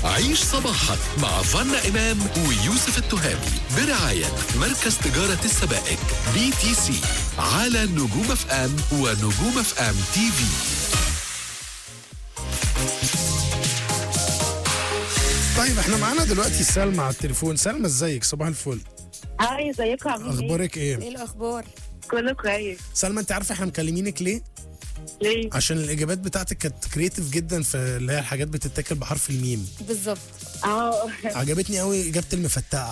عيش صباحك مع فانا إمام ويوسف التهامي برعاية مركز تجارة السبائك BTC على نجوم اف ام ونجوم اف ام تي في. طيب احنا معانا دلوقتي سلمى على التليفون. سلمى ازيك؟ صباح الفل. هاي ازيكم عاملين ايه؟ اخبارك ايه؟ ايه الاخبار؟ كله كويس. سلمى انت عارفه احنا مكلمينك ليه؟ ليه؟ عشان الاجابات بتاعتك كانت كريتيف جدا، في اللي هي الحاجات بتتاكل بحرف الميم. بالظبط. عجبتني قوي اجابه المفتقه.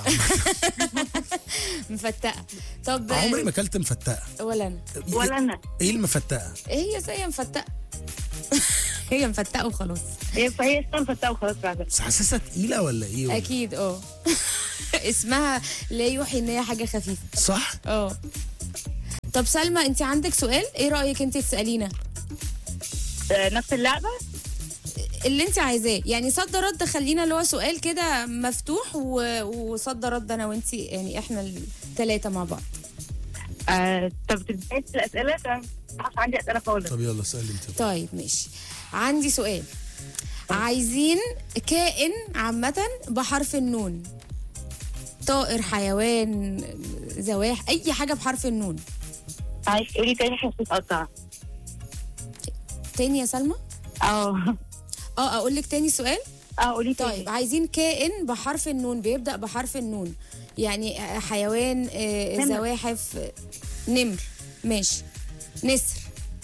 مفتقه. طب عمري ما اكلت مفتقه. ولا انا ولا انا. ايه المفتقه؟ هي زي مفتقه. هي مفتقه وخلاص. هي اسمها مفتقه وخلاص فعلا. بس حاسسها تقيله ولا ايه؟ ولا؟ اكيد اسمها لا يوحي ان هي حاجه خفيفه. صح. طب سلمى انت عندك سؤال، ايه رايك انت تسالينا؟ نفس اللعبه اللي انت عايزاه، يعني صد رد، خلينا اللي هو سؤال كده مفتوح وصد رد انا وانت، يعني احنا الثلاثه مع بعض. طب تبداي الاسئله؟ مش عندي اسئله خالص. طب يلا سألي انت. طيب ماشي، عندي سؤال. عايزين كائن عامة بحرف النون، طائر، حيوان، زواح، أي حاجة بحرف النون. عايز تقولي تاني عشان بتتقطع؟ تاني يا سلمى؟ أقول لك تاني سؤال؟ قولي تاني. طيب عايزين كائن بحرف النون، بيبدأ بحرف النون، يعني حيوان، زواحف، نمر، ماشي، نسر.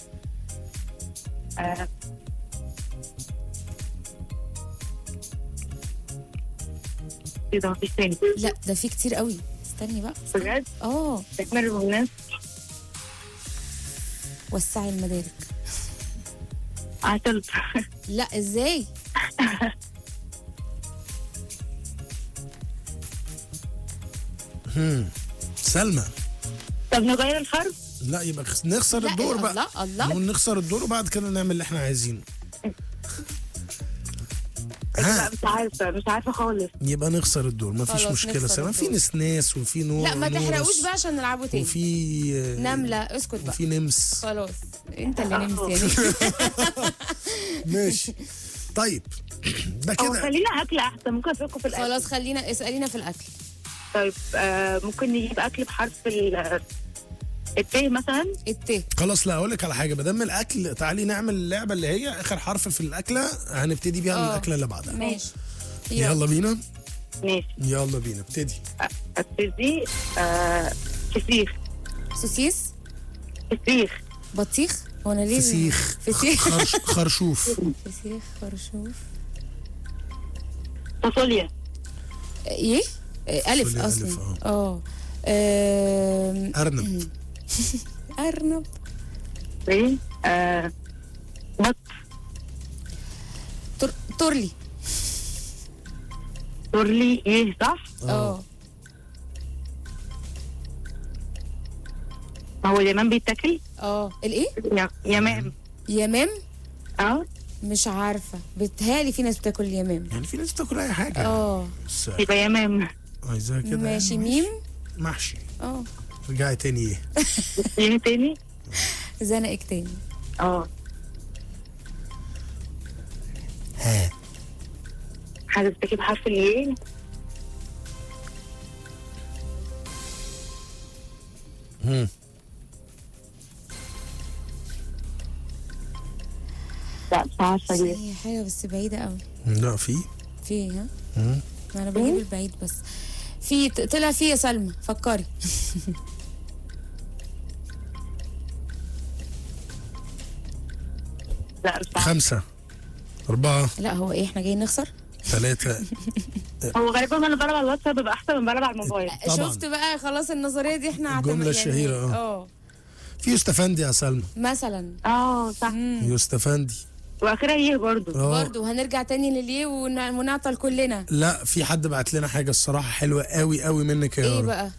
ايه ده؟ مفيش تاني؟ لا ده في كتير قوي، استني بقى. بجد؟ تكمل والناس. وسعي المدارك. عطلت. لا ازاي؟ سلمى. طب نغير الحرف؟ لا يبقى نخسر الدور بقى. الله نقول نخسر الدور وبعد كده نعمل اللي احنا عايزينه. لا مش عارفه خالص. يبقى نخسر الدور، مفيش مشكله. سلمى في نسناس وفي نور. لا ما تحرقوش بقى عشان نلعبه تاني. وفي نمله، اسكت بقى. وفي نمس. خلاص انت اللي نمس يعني. ماشي طيب. ده كده خلينا اكل احسن، ممكن افكر في الاكل. خلاص خلينا، اسالينا في الاكل. طيب ممكن نجيب اكل بحرف الت مثلا. الت. خلاص. لا اقول لك على حاجه، بدل الاكل تعالي نعمل اللعبه اللي هي اخر حرف في الاكله هنبتدي بيها من الاكله اللي بعدها. ماشي يلا بينا. ماشي يلا بينا ابتدي. ابتدي. فسيخ. سوسيس. فسيخ. بطيخ. هو انا ليه؟ فسيخ. خرشوف. فسيخ، خرشوف. فاصوليا. ايه؟ الف اصلا. ارنب. ارنب. ايه؟ بط. تورلي. تورلي. ايه صح؟ هو اليمام بيتاكل؟ الايه؟ يمام. يمام؟ مش عارفه، بتهالي في ناس بتاكل اليمام، يعني في ناس بتاكل اي حاجه. يبقى يمام. عايزاها كده. ماشي. ميم. محشي. رجعي تاني. ايه؟ ايه تاني؟ زنقك تاني. حاجه بتاكل بحرف الياء. لا مش عارفه دي. هي حاجه بس بعيده قوي. لا في ها. ما انا بجيب البعيد بس. في طلع في يا سلمى، فكري. لا مش عارفه. 5 4. لا هو ايه، احنا جايين نخسر؟ 3. هو غالبا انا بلعب على الواتساب بيبقى احسن من بلعب على الموبايل. طبعاً. شفت بقى، خلاص النظريه دي احنا الجمله الشهيره. في يوستفندي يا سلمى مثلا. صح. يوستفندي واخرها ايه برضه هنرجع تاني لليه ونعطل كلنا. لا في حد بعت لنا حاجه الصراحه حلوه قوي قوي منك يا ايه بقى؟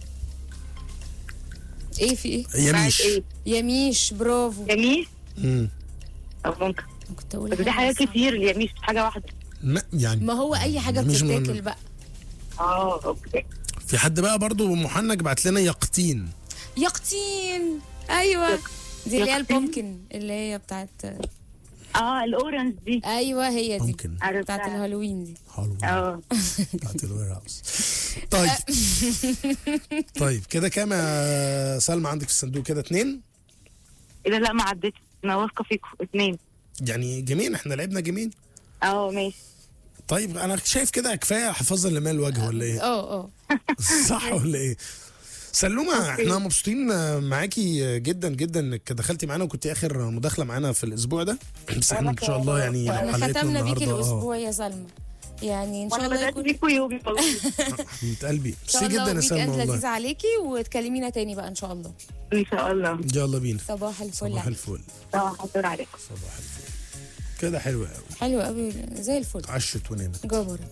ايه في ايه؟ يميش. يميش، برافو. يميش. او ممكن كنت اقول بس دي حاجات كتير. اليميش مش حاجه واحده. يعني ما هو اي حاجه بتتاكل بقى. اوكي. في حد بقى برضو محنك بعت لنا يقطين. يقطين، ايوه. دي اللي هي البومكن، اللي هي بتاعت الاورنج دي. ايوه هي دي ممكن بتاعت الهالوين دي. حلو بتاعت الوير هاوس. طيب طيب كده كام يا سلمى عندك في الصندوق؟ كده 2. اذا لا ما عدتش، انا واثقه فيكم 2. يعني جيمين، احنا لعبنا جيمين. ماشي. طيب انا شايف كده كفايه حفاظا لماء الوجه ولا ايه؟ صح ولا ايه؟ سلومة احنا مبسوطين معاكي جدا جدا انك دخلتي معانا وكنت اخر مداخله معانا في الاسبوع ده. بس احنا ان شاء الله يعني لو احنا حلقتنا ختمنا بيكي النهارده الاسبوع يا سلمى، يعني ان شاء الله يكون بيكوا يومي والله. حبيبه قلبي ان شاء ميرسي الله جدا يا سلمى ويك اند والله. لذيذ عليكي وتكلمينا تاني بقى ان شاء الله. ان شاء الله. يلا بينا. صباح الفل. صباح الفل. هدور عليكم. صباح الفل. كده حلو قوي. حلو قوي زي الفل. عشت ونامت.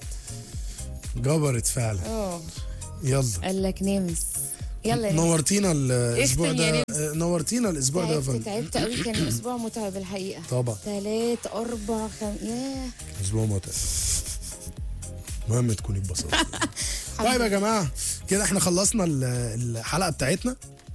جبرت فعلا. يلا قال لك نامس. يلا نورتينا الاسبوع اختم يا ده. نورتينا الاسبوع ده يا فندم. تعبت قوي، كان اسبوع متعب الحقيقه. طبعا 3 4 5 ياه اسبوع متعب. المهم تكوني ببساطه. طيب يا جماعه كده احنا خلصنا الحلقه بتاعتنا،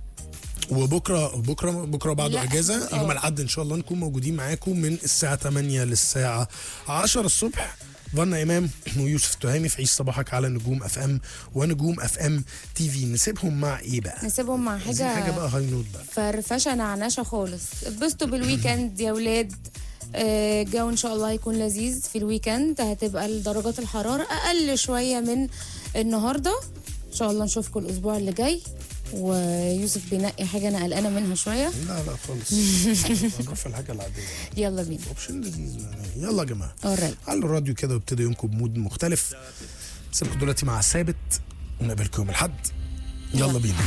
وبكره بعده اجازه. يوم الاحد ان شاء الله نكون موجودين معاكم من الساعه 8 للساعه 10 الصبح. فانا امام ويوسف التهامي في عيش صباحك على نجوم اف ام ونجوم اف ام تي في. نسيبهم مع ايه بقى؟ نسيبهم مع حاجه بقى هاي نوت بقى، فرفشه نعنشه خالص. اتبسطوا بالويكند يا ولاد. الجو ان شاء الله هيكون لذيذ في الويكند. هتبقى درجات الحراره اقل شويه من النهارده. ان شاء الله نشوفكم الاسبوع اللي جاي. ويوسف بينقي حاجه انا قلقانه منها شويه. لا خالص. هنروح في الحاجه العاديه. يلا بينا. اوبشن لذيذ. يلا يا جماعه alright. على الراديو كده وابتدوا يومكم بمود مختلف. سيبكم دلوقتي مع ثابت ونقابلكم يوم الاحد. يلا بينا.